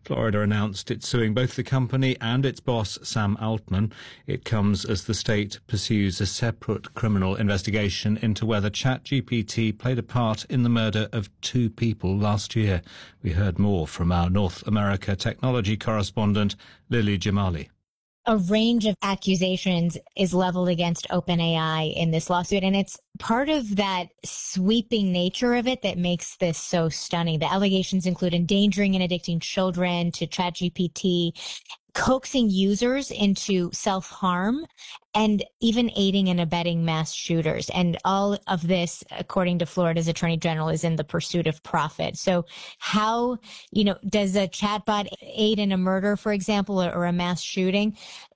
Florida announced it's suing both the company and its boss, Sam Altman. It comes as the state pursues a separate criminal investigation into whether ChatGPT played a part in the murder of 2 people last year. We heard more from our North America technology correspondent, Lily Jamali. A range of accusations is leveled against OpenAI in this lawsuit, and it's part of that sweeping nature of it that makes this so stunning. The allegations include endangering and addicting children to ChatGPT, coaxing users into self-harm, and even aiding and abetting mass shooters. And all of this, according to Florida's Attorney General, is in the pursuit of profit. So how, does a chatbot aid in a murder, for example, or a mass shooting?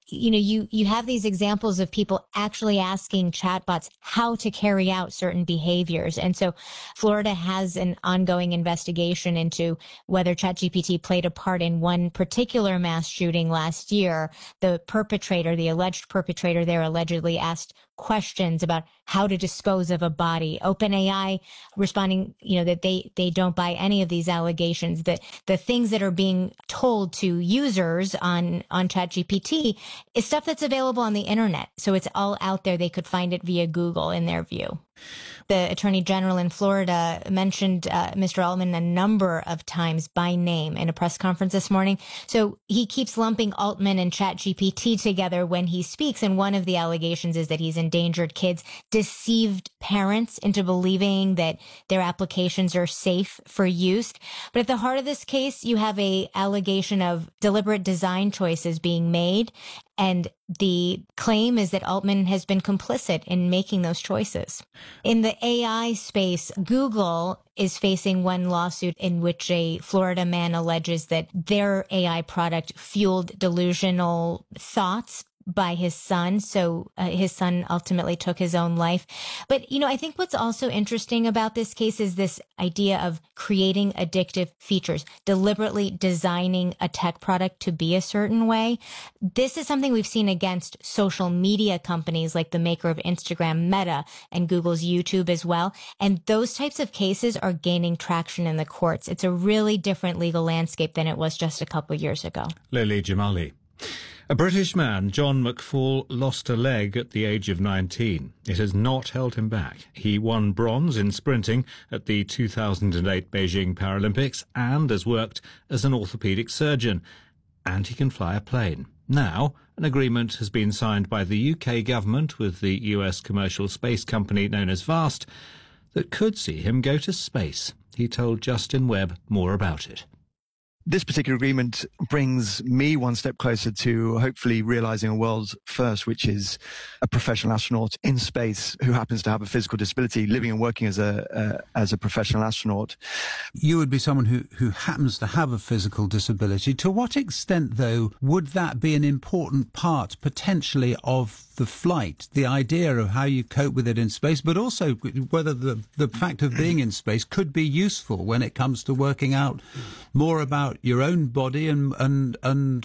You have these examples of people actually asking chatbots how to carry out certain behaviors. And so Florida has an ongoing investigation into whether ChatGPT played a part in one particular mass shooting last year. The alleged perpetrator there allegedly asked questions about how to dispose of a body. OpenAI responding, that they don't buy any of these allegations, that the things that are being told to users on ChatGPT is stuff that's available on the internet. So it's all out there. They could find it via Google in their view. The Attorney General in Florida mentioned Mr. Altman a number of times by name in a press conference this morning. So he keeps lumping Altman and ChatGPT together when he speaks. And one of the allegations is that he's endangered kids, deceived parents into believing that their applications are safe for use. But at the heart of this case, you have a allegation of deliberate design choices being made. And the claim is that Altman has been complicit in making those choices. In the AI space, Google is facing one lawsuit in which a Florida man alleges that their AI product fueled delusional thoughts by his son. So his son ultimately took his own life. But, I think what's also interesting about this case is this idea of creating addictive features, deliberately designing a tech product to be a certain way. This is something we've seen against social media companies like the maker of Instagram, Meta, and Google's YouTube as well. And those types of cases are gaining traction in the courts. It's a really different legal landscape than it was just a couple of years ago. Lily Jamali. A British man, John McFall, lost a leg at the age of 19. It has not held him back. He won bronze in sprinting at the 2008 Beijing Paralympics and has worked as an orthopaedic surgeon. And he can fly a plane. Now, an agreement has been signed by the UK government with the US commercial space company known as Vast that could see him go to space. He told Justin Webb more about it. This particular agreement brings me one step closer to hopefully realizing a world first, which is a professional astronaut in space who happens to have a physical disability, living and working as a professional astronaut. You would be someone who happens to have a physical disability. To what extent, though, would that be an important part potentially of the flight, the idea of how you cope with it in space, but also whether the fact of being in space could be useful when it comes to working out more about your own body and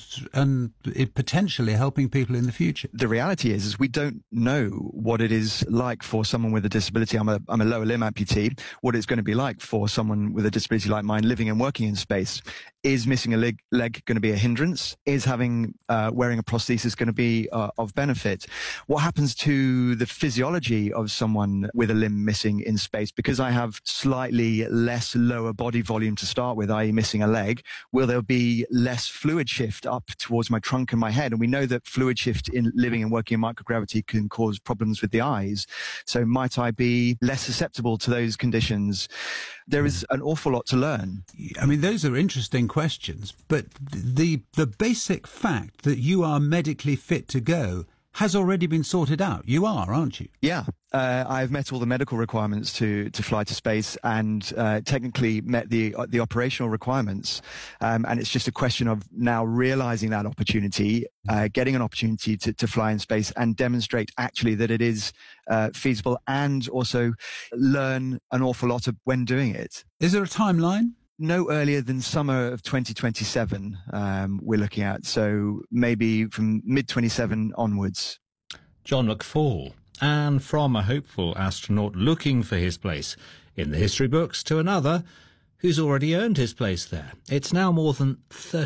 it potentially helping people in the future? The reality is we don't know what it is like for someone with a disability. I'm a lower limb amputee. What it's going to be like for someone with a disability like mine living and working in space. Is missing a leg going to be a hindrance? Is having wearing a prosthesis going to be of benefit? What happens to the physiology of someone with a limb missing in space? Because I have slightly less lower body volume to start with, i.e. missing a leg, will there be less fluid shift up towards my trunk and my head? And we know that fluid shift in living and working in microgravity can cause problems with the eyes. So might I be less susceptible to those conditions? There is an awful lot to learn. I mean, those are interesting questions, but the basic fact that you are medically fit to go has already been sorted out. You are, aren't you? Yeah. I've met all the medical requirements to fly to space and technically met the operational requirements. And it's just a question of now realizing that opportunity, getting an opportunity to fly in space and demonstrate actually that it is feasible and also learn an awful lot when doing it. Is there a timeline? No earlier than summer of 2027, we're looking at. So maybe from mid-27 onwards. John McFall. And from a hopeful astronaut looking for his place in the history books to another who's already earned his place there. It's now more than 30